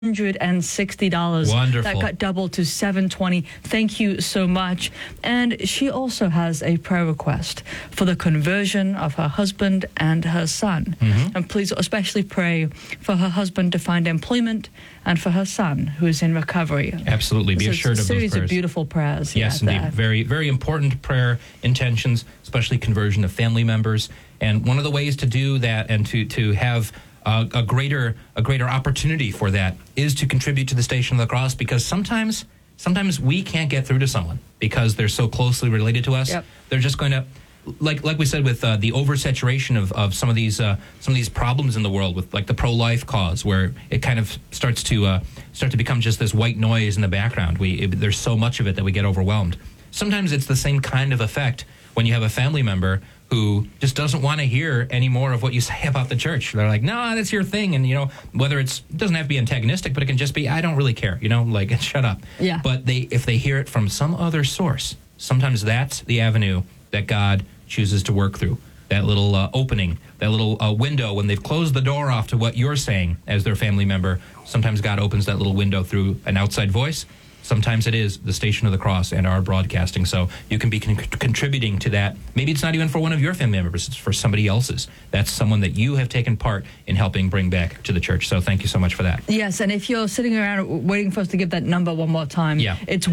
$160. Wonderful. That got doubled to $720. Thank you so much. And she also has a prayer request for the conversion of her husband and her son. And please especially pray for her husband to find employment and for her son, who is in recovery. Absolutely. Be assured of those prayers. A series of beautiful prayers. Yes, indeed. There. Very, very important prayer intentions, especially conversion of family members. And one of the ways to do that and to have a greater opportunity for that is to contribute to the Station of the Cross, because sometimes we can't get through to someone because they're so closely related to us. Yep. They're just going to, like we said, with the oversaturation of some of these problems in the world, with like the pro-life cause, where it kind of starts to become just this white noise in the background. There's so much of it that we get overwhelmed. Sometimes it's the same kind of effect when you have a family member who just doesn't want to hear any more of what you say about the church. They're like, no, that's your thing. And, whether it doesn't have to be antagonistic, but it can just be, I don't really care, like, shut up. Yeah. But if they hear it from some other source, sometimes that's the avenue that God chooses to work through. That little opening, that little window, when they've closed the door off to what you're saying as their family member, sometimes God opens that little window through an outside voice. Sometimes it is the Station of the Cross and our broadcasting. So you can be contributing to that. Maybe it's not even for one of your family members. It's for somebody else's. That's someone that you have taken part in helping bring back to the church. So thank you so much for that. Yes, and if you're sitting around waiting for us to give that number one more time, it's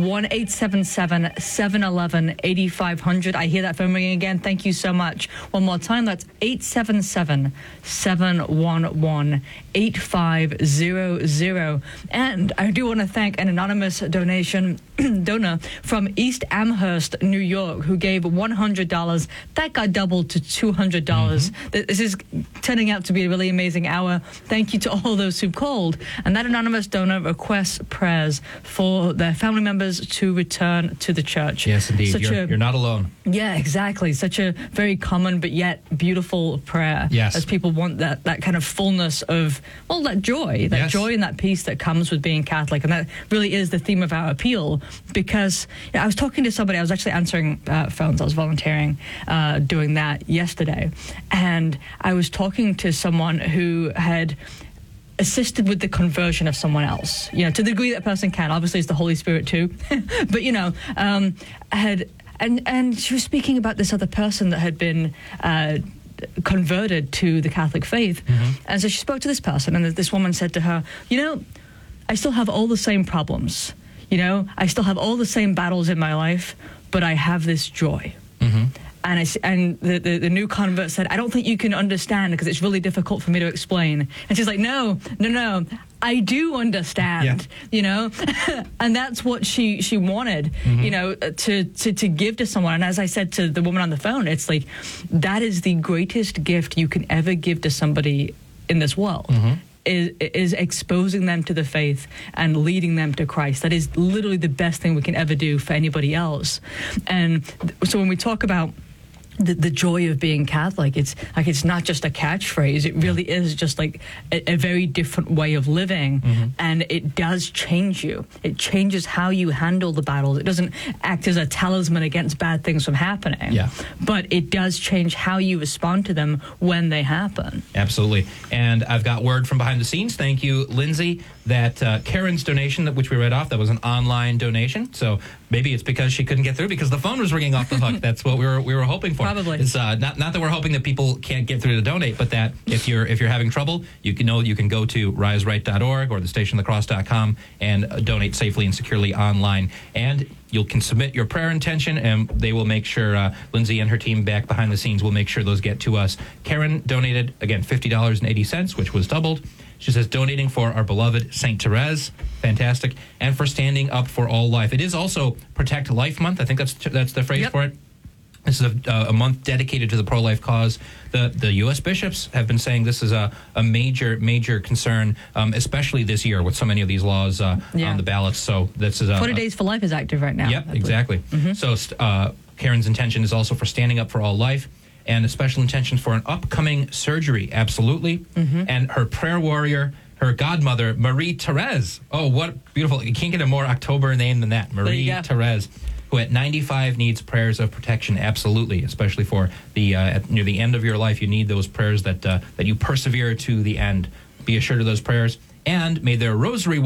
1-877-711-8500. I hear that phone ringing again. Thank you so much. One more time, that's 877-711-8500. And I do want to thank an anonymous donor from East Amherst, New York, who gave $100. That got doubled to $200. This is turning out to be a really amazing hour. Thank you to all those who called. And that anonymous donor requests prayers for their family members to return to the church. Yes, indeed. You're not alone. Yeah, exactly. Such a very common but yet beautiful prayer. Yes. As people want that kind of fullness of, that joy, joy and that peace that comes with being Catholic. And that really is the theme of our appeal, because I was talking to somebody, I was actually answering phones, I was volunteering doing that yesterday, and I was talking to someone who had assisted with the conversion of someone else, to the degree that person can. Obviously, it's the Holy Spirit too, but and she was speaking about this other person that had been converted to the Catholic faith, and so she spoke to this person, and this woman said to her, I still have all the same problems. I still have all the same battles in my life, but I have this joy. And the new convert said, I don't think you can understand because it's really difficult for me to explain. And she's like, no, I do understand, and that's what she wanted, to give to someone. And as I said to the woman on the phone, it's like, that is the greatest gift you can ever give to somebody in this world. Is exposing them to the faith and leading them to Christ. That is literally the best thing we can ever do for anybody else. And so when we talk about the joy of being Catholic, it's not just a catchphrase. It really is just like a very different way of living, and it does change you. It changes how you handle the battles. It doesn't act as a talisman against bad things from happening, but it does change how you respond to them when they happen. Absolutely. And I've got word from behind the scenes. Thank you, Lindsay, that Karen's donation, which we read off, that was an online donation. So maybe it's because she couldn't get through because the phone was ringing off the hook. That's what we were hoping for. Probably. It's not that we're hoping that people can't get through to donate, but that if you're having trouble, you can go to riseright.org or thestationofthecross.com and donate safely and securely online. And you can submit your prayer intention, and they will make sure, Lindsay and her team back behind the scenes will make sure those get to us. Karen donated, again, $50.80, which was doubled. She says, donating for our beloved St. Therese, fantastic, and for standing up for all life. It is also Protect Life Month. I think that's the phrase for it. This is a month dedicated to the pro-life cause. The U.S. bishops have been saying this is a major concern, especially this year with so many of these laws on the ballots. So this is 40 Days for Life is active right now. Yep, exactly. So Karen's intention is also for standing up for all life, and a special intention for an upcoming surgery. Absolutely. And her prayer warrior, her godmother, Marie Therese. Oh, what beautiful. You can't get a more October name than that. Marie Therese, who at 95 needs prayers of protection. Absolutely, especially for near the end of your life. You need those prayers that you persevere to the end. Be assured of those prayers. and made their rosary